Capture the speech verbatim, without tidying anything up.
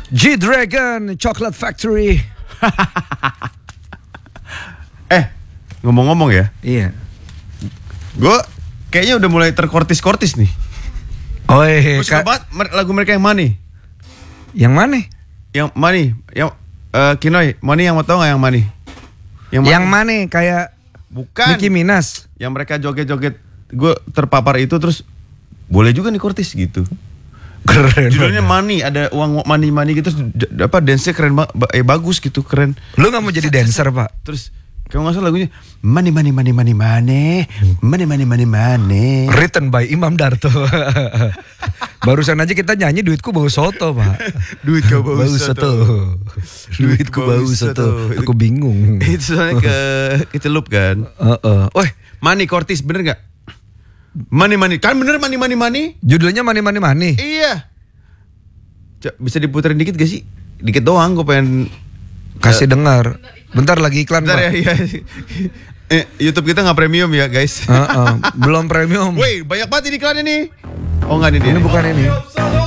G-Dragon Chocolate Factory. Eh, ngomong-ngomong ya. Iya. Gue kayaknya udah mulai terkortis-kortis nih. Oh iya. Gue suka banget lagu mereka yang Money. Yang mana? Yang Money, yang uh, Kinoy, Money yang mau tau gak yang Money? Yang, yang mana? Kayak bukan Nicki Minaj. Yang mereka joget-joget, gue terpapar itu terus boleh juga nih kortis gitu. Keren. Judulnya Money, ada uang money money gitu, apa dance-nya keren banget, eh bagus gitu, keren. Lu nggak mau jadi dancer pak? Terus kalau nggak salah lagunya Money Money Money Money Money Money Money Money Money. Written by Imam Darto. Barusan aja kita nyanyi duitku bau soto pak. Duit kau bau, bau soto. soto. Duitku bau soto. Aku bingung. Itu soalnya ke kecelup kan. Uh-uh. Wah, Money kortis bener nggak? Money Money kan bener Money Money Money. Judulnya Money Money Money. Iya. Cok, bisa diputerin dikit gak sih? Dikit doang, gue pengen kasih uh, dengar. Bentar lagi iklan bentar pak. Ya, ya. Eh, YouTube kita nggak premium ya guys. Uh-uh. Belum premium. Woi, banyak banget ini iklannya nih. Oh nggak ini. Ini bukan ini.